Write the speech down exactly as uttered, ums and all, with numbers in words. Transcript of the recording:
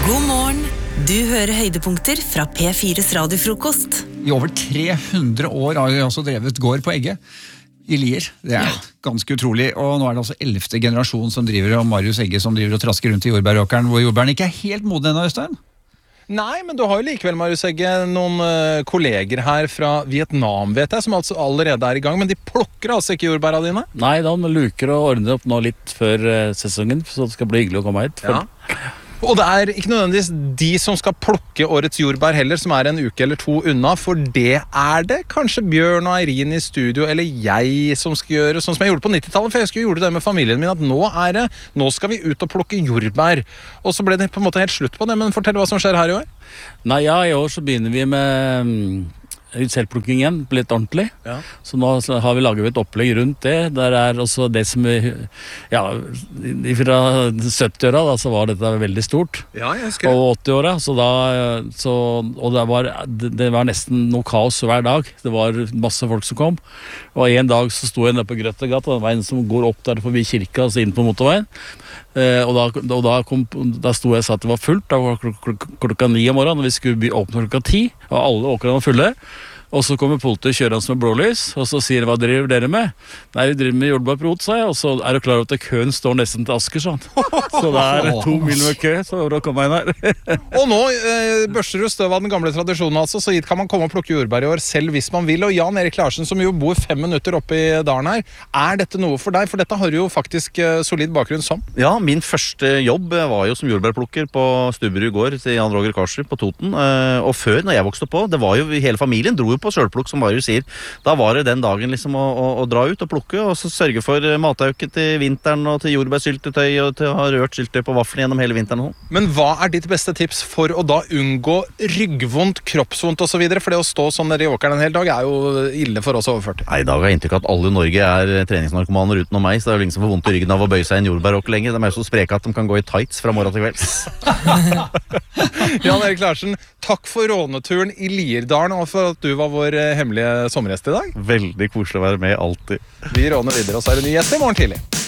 God morgen. Du hører høydepunkter fra P fires radiofrokost. I over tre hundre år har vi også drevet gård på Egge i Lier. Det er ganske utrolig. Og nå er det altså ellevte generasjon som driver, og Marius Egge som driver og trasker rundt i jordbæråkeren, hvor jordbæren ikke er helt moden ennå, Øystein. Nei, men du har jo likevel, Marius Egge, noen uh, kolleger her fra Vietnam, vet jeg, som altså allerede er i gang, men de plukker altså ikke jordbæra dine? Nei, da må luker og ordne opp nå litt før uh, sesongen, så det skal bli hyggelig å komme hit. For... Ja. Og det er ikke nødvendigvis de som skal plukke årets jordbær heller, som er en uke eller to unna, for det er det kanskje Bjørn og Eirin i studio, eller jeg som skal gjøre, sånn som jeg gjorde på nittitallet, for jeg skulle gjøre det med familien min, at nå er det, nå skal vi ut og plukke jordbær. Og så ble det på en måte helt slutt på det, men fortell hva som skjer her i år. Nei, ja, i år så begynner vi med um, selvplukking igjen, litt ordentlig. Ja. Så nå så har vi laget et opplegg rundt det. Der er også det som, ja, fra sytti-åra da, så var dette veldig stort. Ja, jeg husker det. Og åtti-åra, så da, så, og det var, det var nesten noe kaos hver dag. Det var masse folk som kom. Og en dag så sto jeg nede på Grøttegata, den veien som går opp der forbi kirka, altså inn på motorveien. Uh, og da, og da, kom, da sto jeg og sa at det var fullt. Da var klok klok klokka ni om morgenen, og vi skulle åpne klokka ti, og alle åkrene var fulle. Og så kommer politiet kjørende med blålys, og så sier de, hva driver dere med? Nei, vi driver med jordbær på rot, sa jeg, og så er du klar over at køen står nesten til Asker, sånn. Så det er to mil med kø, så for å komme inn her. Og nå eh, børster du støv av den gamle tradisjonen, altså, så hit kan man komme og plukke jordbær i år selv hvis man vil. Og Jan Erik Larsen, som jo bor fem minutter oppe i dalen her, er dette noe for deg? For dette har du jo faktisk eh, solid bakgrunn som. Ja, min første jobb var jo som jordbærplukker på Stubberud gård til Jan Roger Karsrud på Toten. Eh, og før, når jeg vokste på, det var jo hele familien dro jo på sølplukk, som Marius sier. Da var det den dagen liksom å, å, å dra ut og plukke, og så sørge for matauke til vinteren, og til jordbærsyltetøy, og til å ha rørt syltetøy på vaffelen gjennom hele vinteren. Men hva er ditt beste tips for å da unngå ryggvondt, kroppsvondt og så videre? For det å stå sånn der i åkeren en hel dag er jo ille for oss over førti. Nei, i dag har jeg inntrykk av at alle i Norge er treningsnarkomaner utenom meg, så det er jo ingen som får vondt i ryggen av å bøye seg en jordbæråker lenger. De er jo så spreke at de kan gå i tights fra morgen til kvelds. Jan Erik Larsen, takk for råneturen i Lierdalen, og for at du var vår hemmelige sommergjest i dag. Veldig koselig å være med, alltid. Vi råner videre, og så er det ny gjest i morgen tidlig.